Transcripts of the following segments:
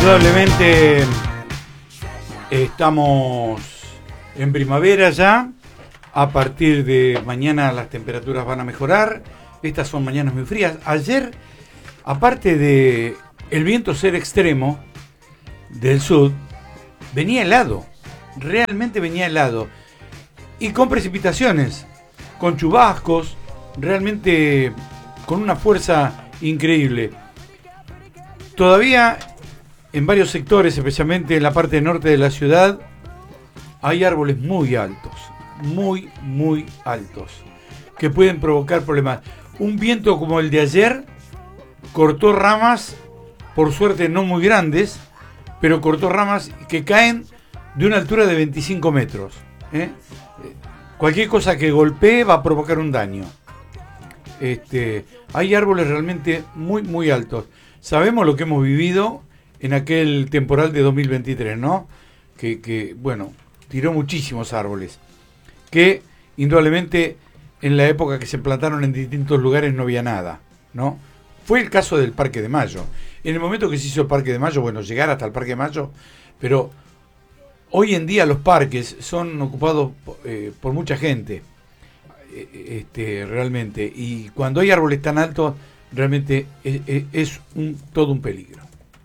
Indudablemente estamos en primavera ya. A partir de mañana las temperaturas van a mejorar. Estas son mañanas muy frías. Ayer, aparte de el viento ser extremo del sur, venía helado. Realmente venía helado. Y con precipitaciones, con chubascos, realmente con una fuerza increíble. Todavía en varios sectores, especialmente en la parte norte de la ciudad, hay árboles muy altos, muy altos, que pueden provocar problemas. Un viento como el de ayer cortó ramas, por suerte no muy grandes, pero cortó ramas que caen de una altura de 25 metros. Cualquier cosa que golpee va a provocar un daño. Hay árboles realmente muy altos. Sabemos lo que hemos vivido en aquel temporal de 2023, ¿no? Que bueno, tiró muchísimos árboles. Que indudablemente en la época que se plantaron en distintos lugares no había nada, ¿no? Fue el caso del Parque de Mayo. En el momento que se hizo el Parque de Mayo, bueno, llegar hasta el Parque de Mayo, pero hoy en día los parques son ocupados por mucha gente, realmente. Y cuando hay árboles tan altos, realmente es todo un peligro.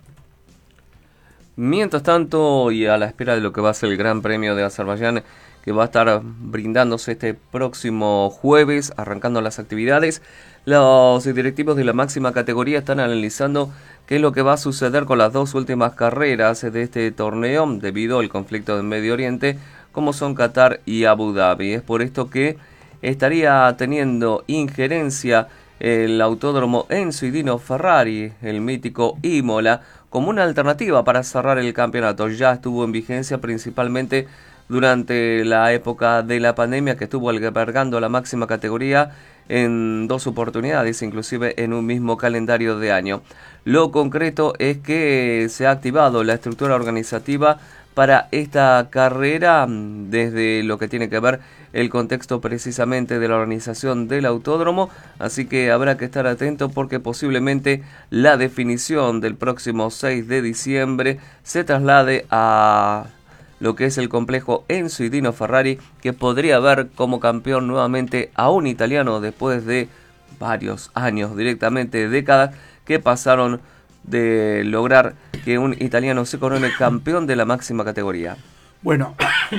Mientras tanto, y a la espera de lo que va a ser el Gran Premio de Azerbaiyán, que va a estar brindándose este próximo jueves, arrancando las actividades, los directivos de la máxima categoría están analizando qué es lo que va a suceder con las dos últimas carreras de este torneo debido al conflicto del Medio Oriente, como son Qatar y Abu Dhabi. Es por esto que estaría teniendo injerencia el autódromo Enzo y Dino Ferrari, el mítico Imola, como una alternativa para cerrar el campeonato. Ya estuvo en vigencia principalmente durante la época de la pandemia, que estuvo albergando la máxima categoría en dos oportunidades, inclusive en un mismo calendario de año. Lo concreto es que se ha activado la estructura organizativa para esta carrera, desde lo que tiene que ver el contexto precisamente de la organización del autódromo, así que habrá que estar atento porque posiblemente la definición del próximo 6 de diciembre se traslade a lo que es el complejo Enzo y Dino Ferrari, que podría ver como campeón nuevamente a un italiano después de varios años, directamente décadas, que pasaron de lograr que un italiano se corone campeón de la máxima categoría. Bueno,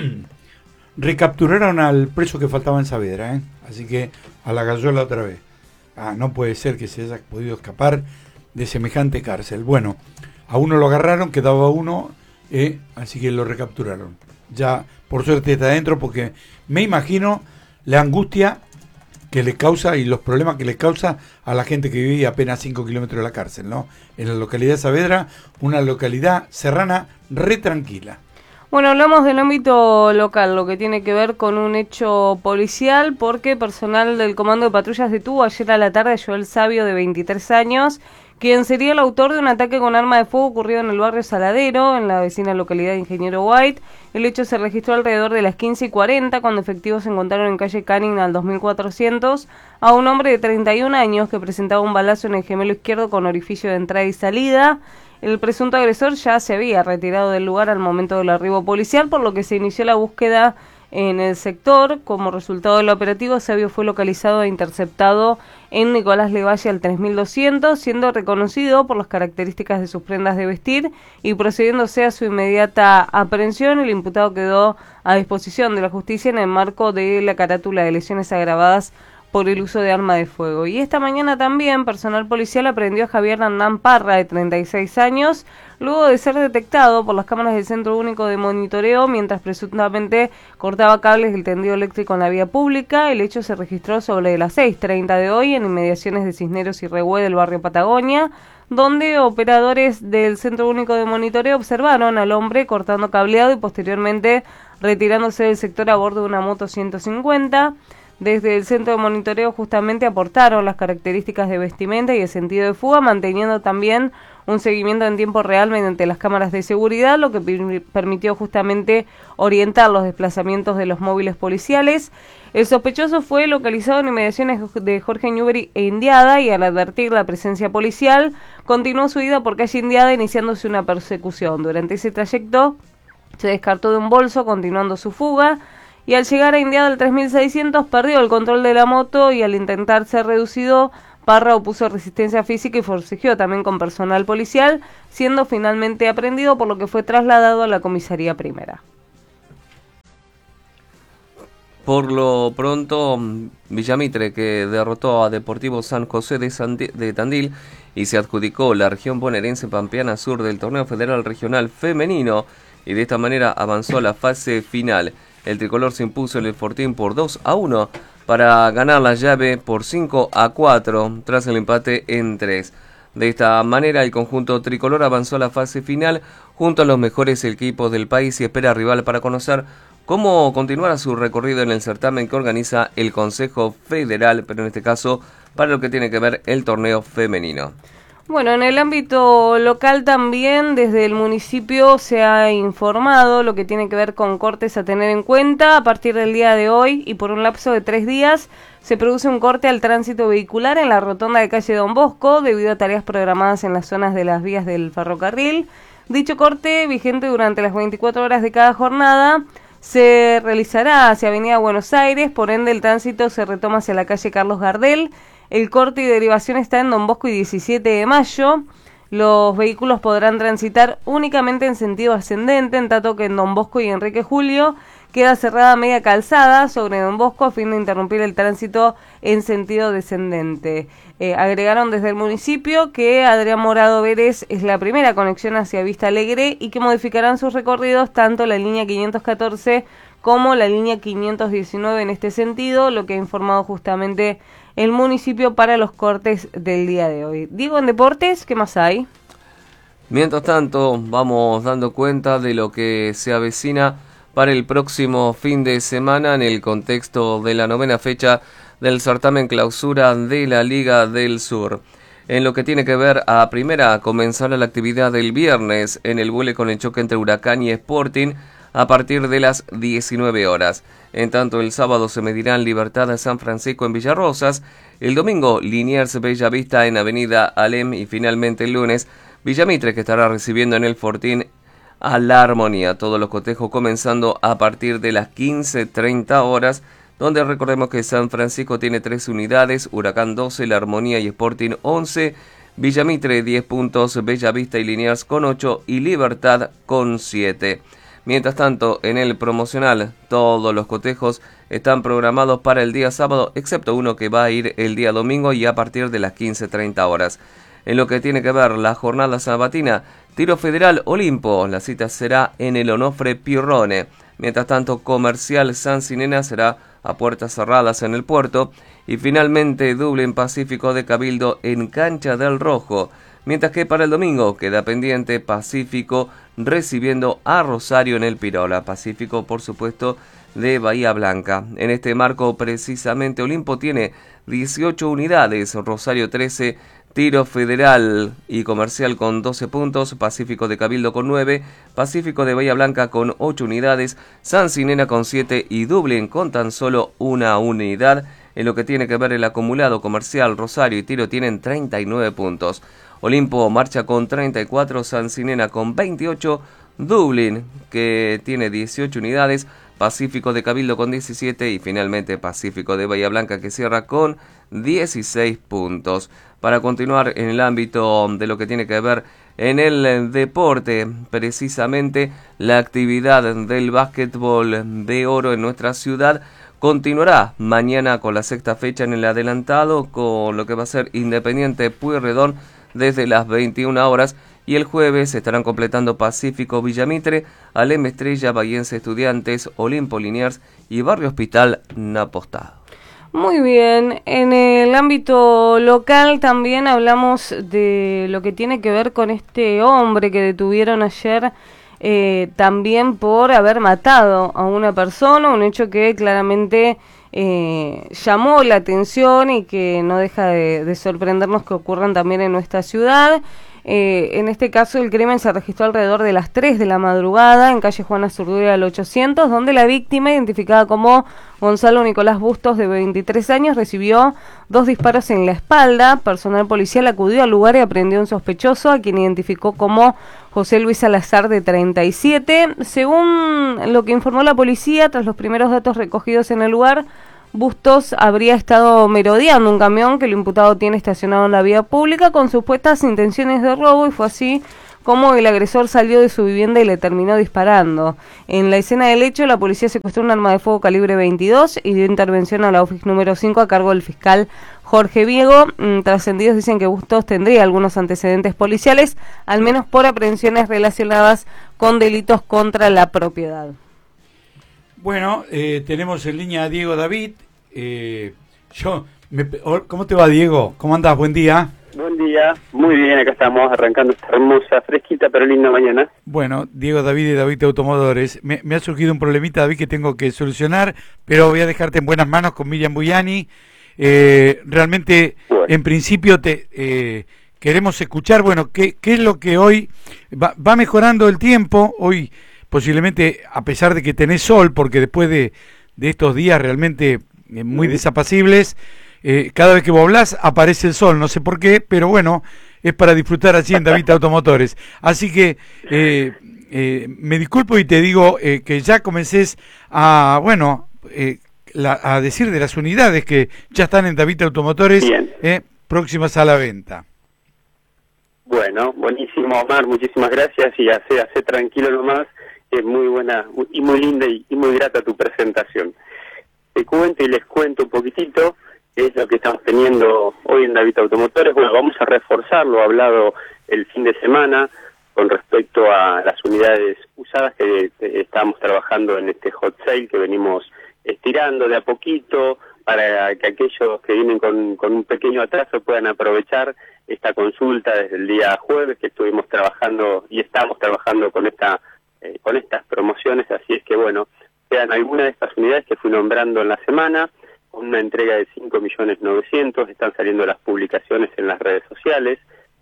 recapturaron al preso que faltaba en Saavedra, así que a la gallola otra vez. No puede ser que se haya podido escapar de semejante cárcel. Bueno, a uno lo agarraron, quedaba uno, así que lo recapturaron. Ya, por suerte está adentro, porque me imagino la angustia que le causa y los problemas que le causa a la gente que vive a apenas 5 kilómetros de la cárcel, ¿no? En la localidad de Saavedra, una localidad serrana re tranquila. Bueno, hablamos del ámbito local, lo que tiene que ver con un hecho policial, porque personal del Comando de Patrullas detuvo ayer a la tarde a Joel Sabio, de 23 años, quien sería el autor de un ataque con arma de fuego ocurrido en el barrio Saladero, en la vecina localidad de Ingeniero White. El hecho se registró alrededor de las 15:40, cuando efectivos encontraron en calle Canning al 2400 a un hombre de 31 años que presentaba un balazo en el gemelo izquierdo con orificio de entrada y salida. El presunto agresor ya se había retirado del lugar al momento del arribo policial, por lo que se inició la búsqueda en el sector. Como resultado del operativo, Sabio fue localizado e interceptado en Nicolás Levalle al 3200, siendo reconocido por las características de sus prendas de vestir y procediéndose a su inmediata aprehensión. El imputado quedó a disposición de la justicia en el marco de la carátula de lesiones agravadas por el uso de arma de fuego. Y esta mañana también personal policial aprehendió a Javier Hernán Parra, de 36 años, luego de ser detectado por las cámaras del Centro Único de Monitoreo mientras presuntamente cortaba cables del tendido eléctrico en la vía pública. El hecho se registró sobre las 6:30 de hoy en inmediaciones de Cisneros y Rehue del barrio Patagonia, donde operadores del Centro Único de Monitoreo observaron al hombre cortando cableado y posteriormente retirándose del sector a bordo de una moto 150. Desde el centro de monitoreo justamente aportaron las características de vestimenta y el sentido de fuga, manteniendo también un seguimiento en tiempo real mediante las cámaras de seguridad, lo que permitió justamente orientar los desplazamientos de los móviles policiales. El sospechoso fue localizado en inmediaciones de Jorge Newbery e Indiada y al advertir la presencia policial, continuó su ida por calle Indiada iniciándose una persecución. Durante ese trayecto se descartó de un bolso, continuando su fuga, y al llegar a Indiada al 3600 perdió el control de la moto y al intentar ser reducido, Parra opuso resistencia física y forcejeó también con personal policial, siendo finalmente aprehendido, por lo que fue trasladado a la comisaría primera. Por lo pronto, Villamitre, que derrotó a Deportivo San José de Tandil y se adjudicó la región bonaerense Pampeana Sur del Torneo Federal Regional Femenino, y de esta manera avanzó a la fase final. El tricolor se impuso en el Fortín por 2-1 para ganar la llave por 5-4 tras el empate en 3. De esta manera, el conjunto tricolor avanzó a la fase final junto a los mejores equipos del país y espera rival para conocer cómo continuará su recorrido en el certamen que organiza el Consejo Federal, pero en este caso para lo que tiene que ver el torneo femenino. Bueno, en el ámbito local también desde el municipio se ha informado lo que tiene que ver con cortes a tener en cuenta. A partir del día de hoy y por un lapso de 3 días se produce un corte al tránsito vehicular en la rotonda de calle Don Bosco debido a tareas programadas en las zonas de las vías del ferrocarril. Dicho corte, vigente durante las 24 horas de cada jornada, se realizará hacia Avenida Buenos Aires, por ende el tránsito se retoma hacia la calle Carlos Gardel. El corte y derivación está en Don Bosco y 17 de Mayo. Los vehículos podrán transitar únicamente en sentido ascendente, en tanto que en Don Bosco y Enrique Julio queda cerrada media calzada sobre Don Bosco a fin de interrumpir el tránsito en sentido descendente. Agregaron desde el municipio que Adrián Morado Vélez es la primera conexión hacia Vista Alegre y que modificarán sus recorridos tanto la línea 514 como la línea 519 en este sentido, lo que ha informado justamente el municipio para los cortes del día de hoy. Diego, en deportes, ¿qué más hay? Mientras tanto, vamos dando cuenta de lo que se avecina para el próximo fin de semana en el contexto de la 9ª fecha del certamen clausura de la Liga del Sur. En lo que tiene que ver a primera, comenzará la actividad del viernes en el vuelo con el choque entre Huracán y Sporting a partir de las 19 horas. En tanto, el sábado se medirán Libertad de San Francisco en Villarrosas, el domingo Liniers Bellavista en Avenida Alem y finalmente el lunes Villamitre, que estará recibiendo en el Fortín a La Armonía. Todos los cotejos comenzando a partir de las 15:30 horas, donde recordemos que San Francisco tiene 3 unidades, Huracán 12, La Armonía y Sporting 11, Villamitre 10 puntos, Bellavista y Liniers con 8 y Libertad con 7. Mientras tanto, en el promocional, todos los cotejos están programados para el día sábado, excepto uno que va a ir el día domingo y a partir de las 15:30 horas. En lo que tiene que ver la jornada sabatina, Tiro Federal Olimpo, la cita será en el Onofre Pirrone. Mientras tanto, Comercial San Sinena será a puertas cerradas en el puerto. Y finalmente, Dublín Pacífico de Cabildo en Cancha del Rojo. Mientras que para el domingo queda pendiente Pacífico recibiendo a Rosario en el Pirola. Pacífico, por supuesto, de Bahía Blanca. En este marco, precisamente, Olimpo tiene 18 unidades, Rosario 13, Tiro Federal y Comercial con 12 puntos, Pacífico de Cabildo con 9, Pacífico de Bahía Blanca con 8 unidades, San Sinena con 7 y Dublín con tan solo una unidad. En lo que tiene que ver el acumulado, Comercial, Rosario y Tiro tienen 39 puntos. Olimpo marcha con 34, San Sinena con 28, Dublín, que tiene 18 unidades, Pacífico de Cabildo con 17 y finalmente Pacífico de Bahía Blanca, que cierra con 16 puntos. Para continuar en el ámbito de lo que tiene que ver en el deporte, precisamente la actividad del básquetbol de oro en nuestra ciudad continuará mañana con la 6ª fecha en el adelantado, con lo que va a ser Independiente Pueyrredón desde las 21 horas, y el jueves estarán completando Pacífico Villamitre, Alem Estrella, Bahiense Estudiantes, Olimpo Liniers y Barrio Hospital Napostado. Muy bien, en el ámbito local también hablamos de lo que tiene que ver con este hombre que detuvieron ayer también por haber matado a una persona, un hecho que claramente llamó la atención y que no deja de sorprendernos que ocurran también en nuestra ciudad. En este caso el crimen se registró alrededor de las 3 de la madrugada en calle Juana Zurduy al 800, donde la víctima, identificada como Gonzalo Nicolás Bustos, de 23 años, recibió 2 disparos en la espalda. Personal policial acudió al lugar y aprehendió a un sospechoso, a quien identificó como José Luis Salazar, de 37. Según lo que informó la policía, tras los primeros datos recogidos en el lugar, Bustos habría estado merodeando un camión que el imputado tiene estacionado en la vía pública con supuestas intenciones de robo, y fue así como el agresor salió de su vivienda y le terminó disparando. En la escena del hecho, la policía secuestró un arma de fuego calibre 22 y dio intervención a la OFIC número 5 a cargo del fiscal Jorge Viego. Trascendidos dicen que Bustos tendría algunos antecedentes policiales, al menos por aprehensiones relacionadas con delitos contra la propiedad. Bueno, tenemos en línea a Diego David. ¿Cómo te va, Diego? ¿Cómo andás? Buen día. Buen día, muy bien, acá estamos arrancando esta hermosa, fresquita pero linda mañana. Bueno, Diego David de David Automotores. Me ha surgido un problemita, David, que tengo que solucionar, pero voy a dejarte en buenas manos con Miriam Buyani. Realmente, bueno, en principio queremos escuchar, bueno, qué es lo que hoy va mejorando el tiempo. Hoy posiblemente, a pesar de que tenés sol, porque después de estos días realmente muy desapacibles, cada vez que vos hablás aparece el sol, no sé por qué, pero bueno, es para disfrutar así en David Automotores. Así que me disculpo y te digo que ya comencés a, bueno, a decir de las unidades que ya están en David Automotores, próximas a la venta. Bueno, buenísimo, Omar, muchísimas gracias, y hace tranquilo nomás. Es muy buena y muy linda y muy grata tu presentación. Te cuento y les cuento un poquitito qué es lo que estamos teniendo hoy en David Automotores. Bueno, vamos a reforzar lo hablado el fin de semana con respecto a las unidades usadas que estamos trabajando en este hot sale que venimos estirando de a poquito para que aquellos que vienen con un pequeño atraso puedan aprovechar esta consulta desde el día jueves, que estuvimos trabajando y estamos trabajando con estas promociones. Así es que bueno, sean algunas de estas unidades que fui nombrando en la semana, con una entrega de 5.900.000, están saliendo las publicaciones en las redes sociales,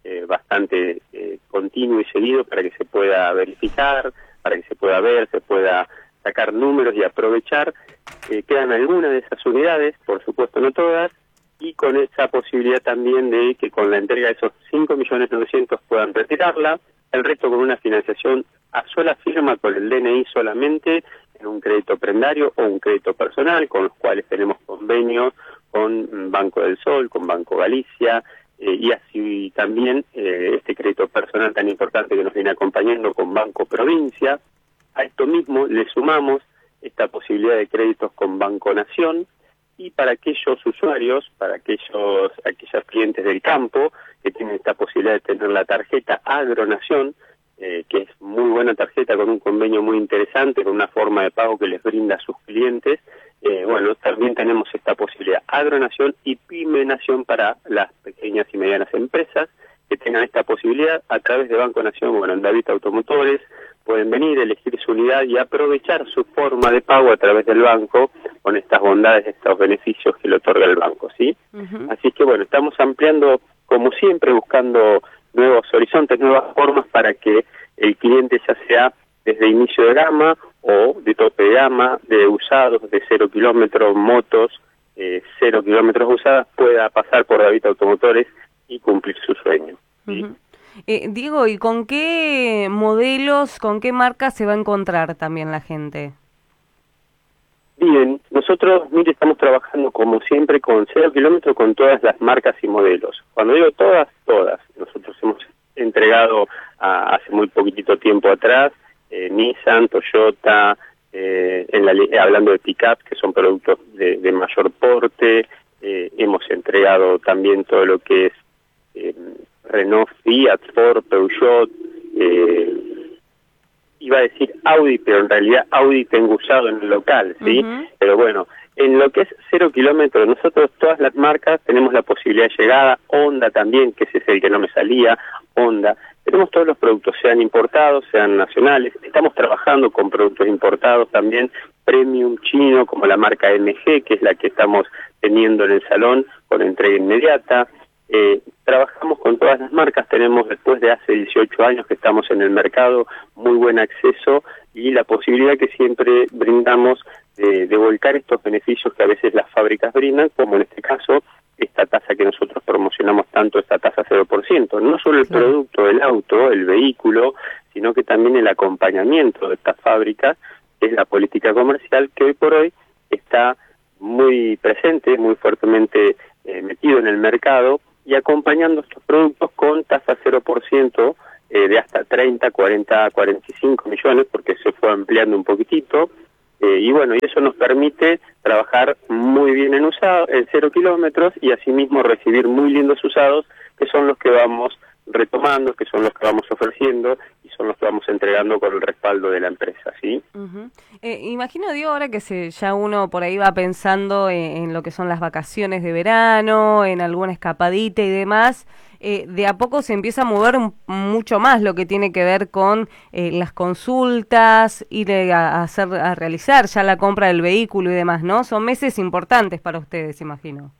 bastante continuo y seguido para que se pueda verificar, para que se pueda ver, se pueda sacar números y aprovechar. Quedan algunas de esas unidades, por supuesto no todas, y con esa posibilidad también de que con la entrega de esos 5.900.000 puedan retirarla, el resto con una financiación a sola firma con el DNI solamente, en un crédito prendario o un crédito personal, con los cuales tenemos convenios con Banco del Sol, con Banco Galicia, y así también este crédito personal tan importante que nos viene acompañando con Banco Provincia. A esto mismo le sumamos esta posibilidad de créditos con Banco Nación, y para aquellos usuarios, para aquellos clientes del campo que tienen esta posibilidad de tener la tarjeta Agronación, que es muy buena tarjeta con un convenio muy interesante, con una forma de pago que les brinda a sus clientes. Bueno, también tenemos esta posibilidad Agronación y Pyme Nación para las pequeñas y medianas empresas que tengan esta posibilidad a través de Banco Nación. Bueno, en David Automotores pueden venir, elegir su unidad y aprovechar su forma de pago a través del banco con estas bondades, estos beneficios que le otorga el banco, ¿sí? Así que bueno, estamos ampliando como siempre, buscando nuevos horizontes, nuevas formas para que el cliente, ya sea desde inicio de gama o de tope de gama, de usados de 0 kilómetros, motos 0 kilómetros usadas, pueda pasar por David Automotores y cumplir su sueño. ¿Sí? Diego, ¿y con qué modelos, con qué marcas se va a encontrar también la gente? Bien, nosotros, mire, estamos trabajando como siempre con 0 kilómetros con todas las marcas y modelos. Cuando digo todas, todas. Nosotros hemos entregado hace muy poquitito tiempo atrás Nissan, Toyota, hablando de pick-up, que son productos de mayor porte. Hemos entregado también todo lo que es Renault, Fiat, Ford, Peugeot, iba a decir Audi, pero en realidad Audi tengo usado en el local, ¿sí? Pero bueno, en lo que es 0 kilómetros, nosotros todas las marcas tenemos la posibilidad de llegada, Honda también, que ese es el que no me salía, Honda. Tenemos todos los productos, sean importados, sean nacionales. Estamos trabajando con productos importados también, premium chino, como la marca MG, que es la que estamos teniendo en el salón, con entrega inmediata. Trabajamos con todas las marcas, tenemos después de hace 18 años que estamos en el mercado muy buen acceso y la posibilidad que siempre brindamos de volcar estos beneficios que a veces las fábricas brindan, como en este caso esta tasa que nosotros promocionamos tanto, esta tasa 0%, no solo el producto, el auto, el vehículo, sino que también el acompañamiento de estas fábricas, que es la política comercial que hoy por hoy está muy presente, muy fuertemente metido en el mercado y acompañando estos productos con tasa 0% de hasta 30, 40, 45 millones, porque se fue ampliando un poquitito, y bueno, y eso nos permite trabajar muy bien en 0 kilómetros y asimismo recibir muy lindos usados, que son los que vamos retomando, que son los que vamos ofreciendo y son los que vamos entregando con el respaldo de la empresa, ¿sí? Imagino, Diego, ahora que ya uno por ahí va pensando en lo que son las vacaciones de verano, en alguna escapadita y demás, de a poco se empieza a mover mucho más lo que tiene que ver con las consultas, ir a realizar ya la compra del vehículo y demás, ¿no? Son meses importantes para ustedes, imagino.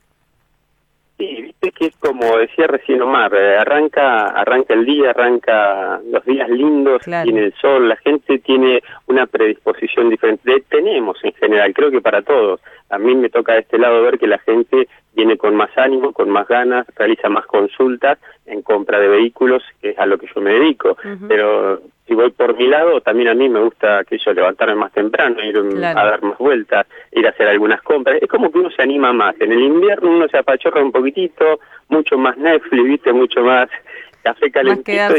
Sí, viste que es como decía recién Omar, arranca el día, arranca los días lindos, claro. Tiene el sol, la gente tiene una predisposición diferente, tenemos en general, creo que para todos. A mí me toca de este lado ver que la gente viene con más ánimo, con más ganas, realiza más consultas en compra de vehículos, que es a lo que yo me dedico. Pero si voy por mi lado, también a mí me gusta levantarme más temprano, ir a dar más vueltas, ir a hacer algunas compras. Es como que uno se anima más. En el invierno uno se apachorra un poquitito, mucho más Netflix, viste, mucho más café calentito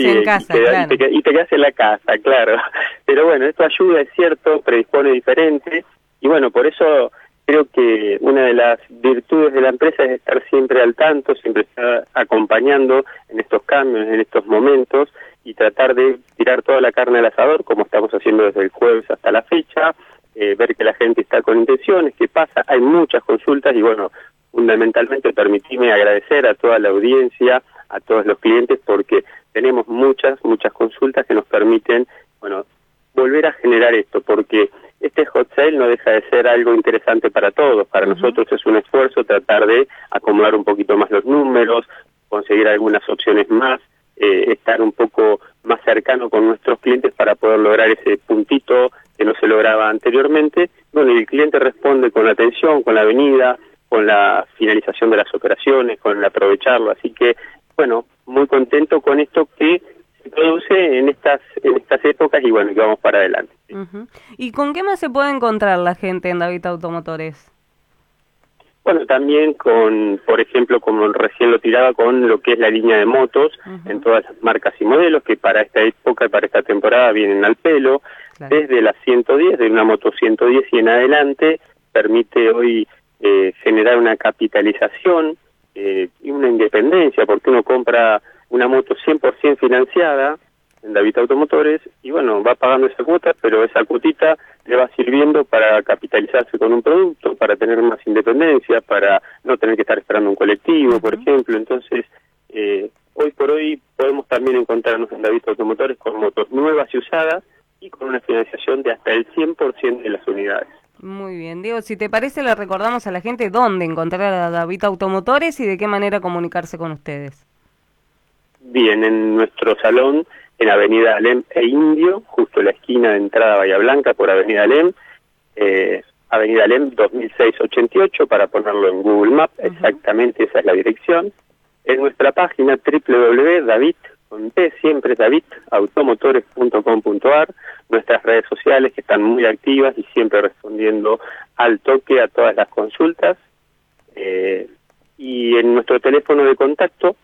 y te quedas en la casa, claro. Pero bueno, esto ayuda, es cierto, predispone diferente y bueno, por eso creo que una de las virtudes de la empresa es estar siempre al tanto, siempre estar acompañando en estos cambios, en estos momentos y tratar de tirar toda la carne al asador, como estamos haciendo desde el jueves hasta la fecha, ver que la gente está con intenciones, qué pasa, hay muchas consultas y bueno, fundamentalmente permitime agradecer a toda la audiencia, a todos los clientes, porque tenemos muchas consultas que nos permiten, bueno, volver a generar esto, porque este hot sale no deja de ser algo interesante para todos. Para nosotros es un esfuerzo tratar de acomodar un poquito más los números, conseguir algunas opciones más, estar un poco más cercano con nuestros clientes para poder lograr ese puntito que no se lograba anteriormente. Bueno, y el cliente responde con la atención, con la venida, con la finalización de las operaciones, con el aprovecharlo. Así que, bueno, muy contento con esto que se produce en estas épocas y bueno, que vamos para adelante. ¿Y con qué más se puede encontrar la gente en David Automotores? Bueno, también con, por ejemplo, como recién lo tiraba, con lo que es la línea de motos, en todas las marcas y modelos que para esta época, para esta temporada vienen al pelo, desde la 110, de una moto 110 y en adelante, permite hoy generar una capitalización y una independencia, porque uno compra una moto 100% financiada en David Automotores y bueno, va pagando esa cuota, pero esa cuotita le va sirviendo para capitalizarse con un producto, para tener más independencia, para no tener que estar esperando un colectivo, por ejemplo. Entonces, hoy por hoy podemos también encontrarnos en David Automotores con motos nuevas y usadas y con una financiación de hasta el 100% de las unidades. Muy bien, Diego, si te parece le recordamos a la gente dónde encontrar a David Automotores y de qué manera comunicarse con ustedes. Bien, en nuestro salón, en Avenida Alem e Indio, justo en la esquina de entrada a Bahía Blanca por Avenida Alem, Avenida Alem 2688 para ponerlo en Google Maps, exactamente esa es la dirección. En nuestra página www.david, con T, siempre davidautomotores.com.ar, nuestras redes sociales que están muy activas y siempre respondiendo al toque a todas las consultas, y en nuestro teléfono de contacto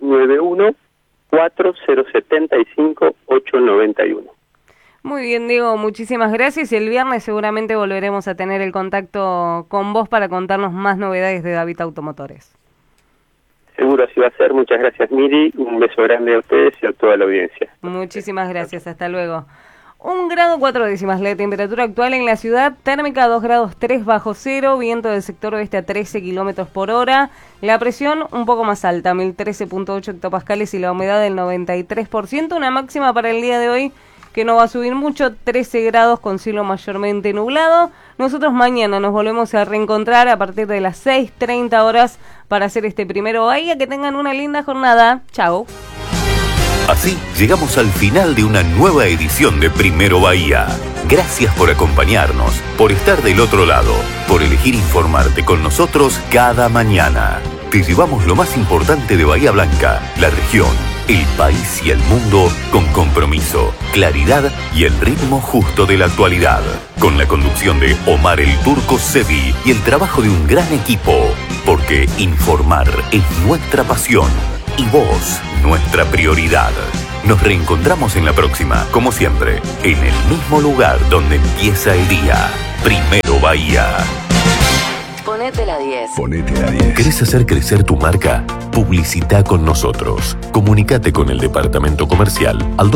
291-4075-891. Muy bien, Diego, muchísimas gracias y el viernes seguramente volveremos a tener el contacto con vos para contarnos más novedades de David Automotores. Seguro así va a ser. Muchas gracias, Miri. Un beso grande a ustedes y a toda la audiencia. Muchísimas gracias. Hasta luego. 1 grado 4 décimas la temperatura actual en la ciudad, térmica 2 grados 3 bajo cero, viento del sector oeste a 13 kilómetros por hora, la presión un poco más alta, 1013.8 hectopascales y la humedad del 93%, una máxima para el día de hoy que no va a subir mucho, 13 grados con cielo mayormente nublado. Nosotros mañana nos volvemos a reencontrar a partir de las 6:30 horas para hacer este Primero Bahía. Que tengan una linda jornada. Chao. Así llegamos al final de una nueva edición de Primero Bahía. Gracias por acompañarnos, por estar del otro lado, por elegir informarte con nosotros cada mañana. Te llevamos lo más importante de Bahía Blanca, la región, el país y el mundo con compromiso, claridad y el ritmo justo de la actualidad. Con la conducción de Omar el Turco Sevi y el trabajo de un gran equipo. Porque informar es nuestra pasión y vos, nuestra prioridad. Nos reencontramos en la próxima, como siempre, en el mismo lugar donde empieza el día. Primero Bahía. Ponete la 10. Ponete la 10. ¿Querés hacer crecer tu marca? Publicita con nosotros. Comunicate con el departamento comercial al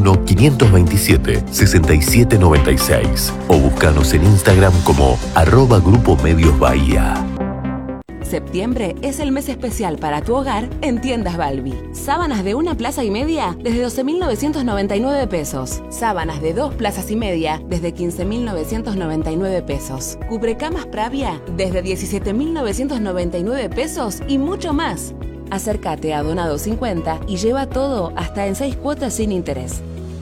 291-527-6796 o búscanos en Instagram como @Grupo Medios Bahía. Septiembre es el mes especial para tu hogar en Tiendas Balbi. Sábanas de 1 plaza y media desde 12.999 pesos. Sábanas de 2 plazas y media desde 15.999 pesos. Cubrecamas Pravia desde 17.999 pesos y mucho más. Acércate a Donado 50 y lleva todo hasta en 6 cuotas sin interés.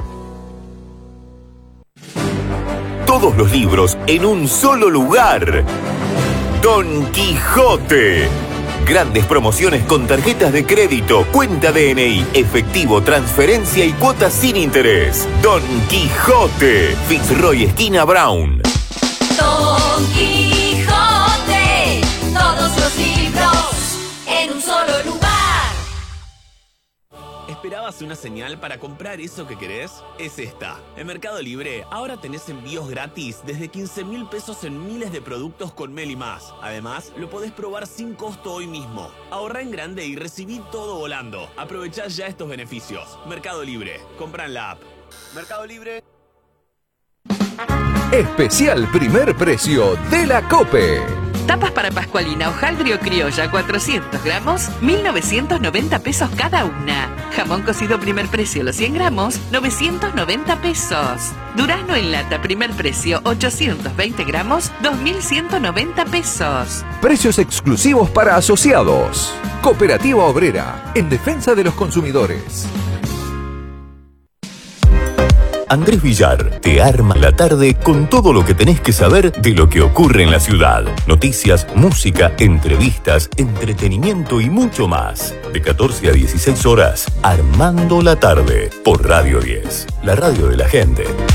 Todos los libros en un solo lugar. Don Quijote. Grandes promociones con tarjetas de crédito, cuenta DNI, efectivo, transferencia y cuotas sin interés. Don Quijote. Fitzroy esquina Brown. Don Quijote. Todos los libros en un solo lugar. ¿Esperabas una señal para comprar eso que querés? Es esta. En Mercado Libre ahora tenés envíos gratis desde 15.000 pesos en miles de productos con Meli Más. Además, lo podés probar sin costo hoy mismo. Ahorrá en grande y recibí todo volando. Aprovechá ya estos beneficios. Mercado Libre. Compra en la app. Mercado Libre. Especial primer precio de la COPE. Tapas para Pascualina, hojaldre o criolla, 400 gramos, 1.990 pesos cada una. Jamón cocido primer precio, los 100 gramos, 990 pesos. Durazno en lata, primer precio, 820 gramos, 2.190 pesos. Precios exclusivos para asociados. Cooperativa Obrera, en defensa de los consumidores. Andrés Villar te arma la tarde con todo lo que tenés que saber de lo que ocurre en la ciudad. Noticias, música, entrevistas, entretenimiento y mucho más. De 14 a 16 horas, Armando la tarde, por Radio 10, la radio de la gente.